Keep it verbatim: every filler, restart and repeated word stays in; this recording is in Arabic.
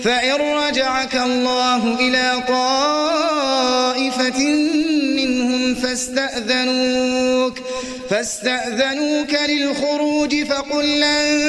فإن رجعك الله إلى طائفة منهم فاستأذنوك, فاستأذنوك للخروج فقل لن